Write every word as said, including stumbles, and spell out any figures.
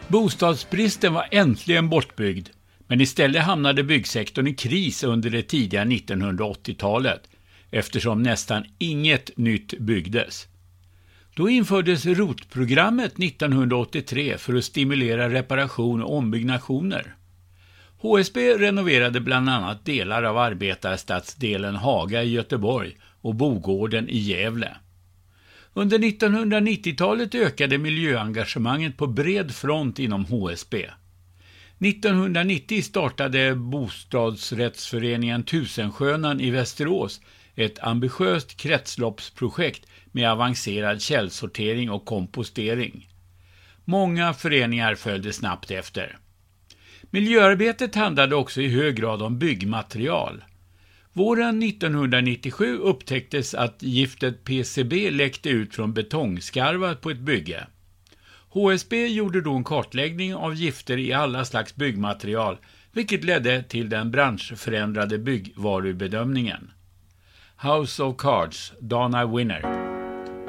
Bostadsbristen var äntligen bortbyggd, men istället hamnade byggsektorn i kris under det tidiga nittonhundraåttiotalet eftersom nästan inget nytt byggdes. Då infördes R O T-programmet nittonhundraåttiotre för att stimulera reparation och ombyggnationer. H S B renoverade bland annat delar av arbetarstadsdelen Haga i Göteborg och Bogården i Gävle. Under nittonhundranittiotalet ökade miljöengagemanget på bred front inom H S B. nittonhundranittio startade bostadsrättsföreningen Tusenskönan i Västerås ett ambitiöst kretsloppsprojekt med avancerad källsortering och kompostering. Många föreningar följde snabbt efter. Miljöarbetet handlade också i hög grad om byggmaterial. Våren nittonhundranittiosju upptäcktes att giftet P C B läckte ut från betongskarvar på ett bygge. H S B gjorde då en kartläggning av gifter i alla slags byggmaterial, vilket ledde till den branschförändrade byggvarubedömningen. House of Cards, Dana Winner.